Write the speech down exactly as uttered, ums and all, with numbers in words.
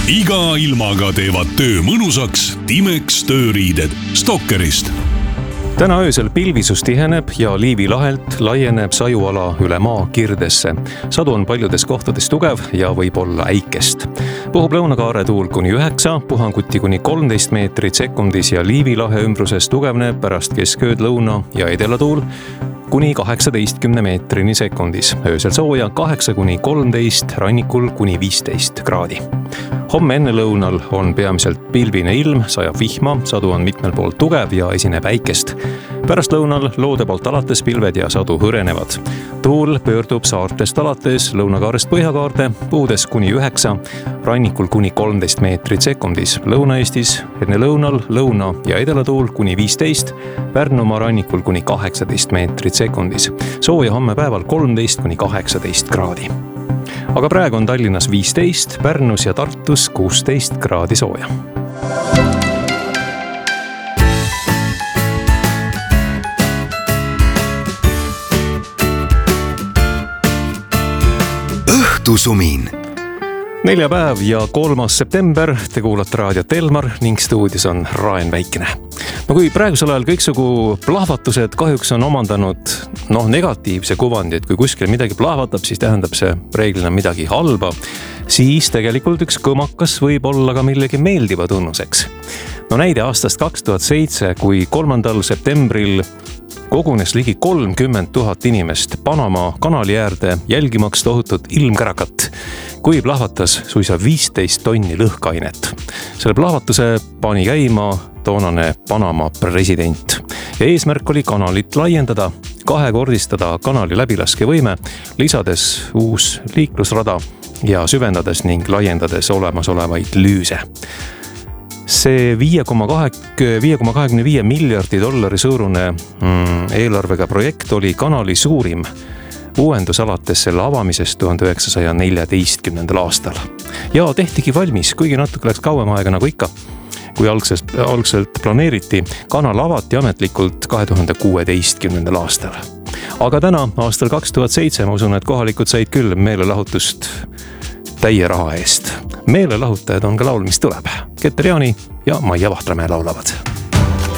iga ilmaga teevad töö mõnusaks Timex tööriided Stalkerist. Täna öösel pilvisus tiheneb ja Liivi lahelt laieneb sajuala üle maa Kirdesse. Sadu on paljudes kohtades tugev ja võib olla äikest. Puhub lõunakaare tuul kuni üheksa, puhanguti kuni kolmteist meetrit sekundis ja Liivi lahe ümbruses tugevneb pärast keskööd lõuna ja edelatuul kuni kaheksateistkümne meetrini sekundis. Öösel sooja kaheksa kuni kolmteist, rannikul kuni viisteist kraadi. Homme enne lõunal on peamiselt pilvine ilm, sajab vihma, sadu on mitmel pool tugev ja esineb äikest. Pärast lõunal loode poolt alates pilved ja sadu hõrenevad. Tuul pöördub saartest alates lõunakaarest põhjakaarde, puudes kuni üheksa, rannikul kuni kolmteist meetrit sekundis. Lõuna-Eestis enne lõunal, lõuna ja edelatuul kuni viisteist, Pärnumaa rannikul kuni kaheksateist meetrit sekundis. Sooja homme päeval kolmteist kuni kaheksateist kraadi. Aga praegu on Tallinnas viisteist, Pärnus ja Tartus kuusteist kraadi sooja. Õhtusumin. Neljapäev ja kolmas september, te kuulate raadiot Elmar ning stuudios on Raen Väikene. No kui praegusel ajal kõiksugu plahvatused kahjuks on omandanud noh, negatiivse kuvandi, et kui kuskil midagi plahvatab, siis tähendab see reeglina midagi halba, siis tegelikult üks kõmakas võib olla ka millegi meeldiva tunnuseks. No näide aastast kaks tuhat seitse, kui kolmandal septembril kogunes ligi kolmkümmend tuhat inimest Panama kanali äärde jälgimaks tohutut ilmkärakat, kui plahvatas suisa viisteist tonni lõhkainet. Selle plahvatuse pani käima toonane Panama president ja eesmärk oli kanalit laiendada, kahekordistada kanali läbilaskevõime, lisades uus liiklusrada ja süvendades ning laiendades olemasolevaid lüüse. See viie koma kahekümne viie miljardi dollari suurune eelarvega projekt oli kanali suurim uuendus alates selle avamisest tuhande üheksasaja neljateistkümnendal aastal. Ja tehtigi valmis, kuigi natuke läks kauem aega nagu ikka, kui algselt, algselt planeeriti, kanal avati ametlikult kahe tuhande kuueteistkümnendal aastal. Aga täna, aastal kaks tuhat seitse, ma usun, et kohalikud said küll meelelahutust täie raha eest. Meelelahutajad on ka laul, mis tuleb. Keter Jaani ja Maia Vahtramäe laulavad.